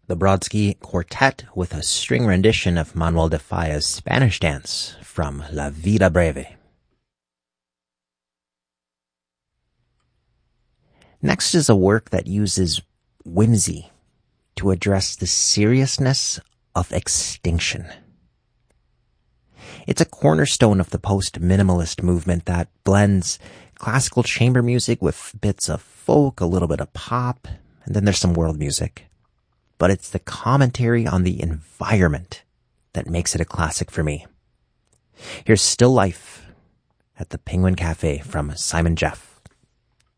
the Brodsky Quartet with a string rendition of Manuel de Falla's Spanish Dance from La Vida Breve. Next is a work that uses whimsy to address the seriousness of extinction. It's a cornerstone of the post-minimalist movement that blends classical chamber music with bits of folk, a little bit of pop, and then there's some world music. But it's the commentary on the environment that makes it a classic for me. Here's Still Life at the Penguin Cafe from Simon Jeff.